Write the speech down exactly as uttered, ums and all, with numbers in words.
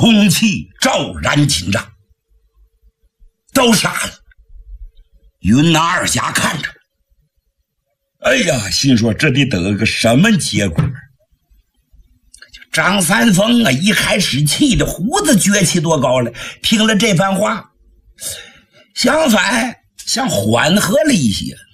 空气骤然紧张，都傻了。云南二侠看着，哎呀，心说这得得个什么结果？张三丰啊，一开始气的胡子撅起多高了，听了这番话，相反像缓和了一些。